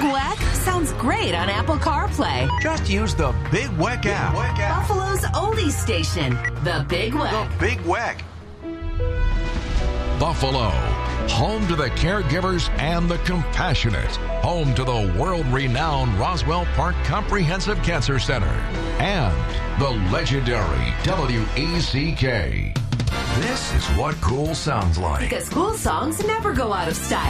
Weck sounds great on Apple CarPlay. Just use the Big Weck app. Buffalo's oldies station, the Big Weck. The Big Weck. Buffalo, home to the caregivers and the compassionate, home to the world-renowned Roswell Park Comprehensive Cancer Center, and the legendary WECK. This is what cool sounds like. Because cool songs never go out of style.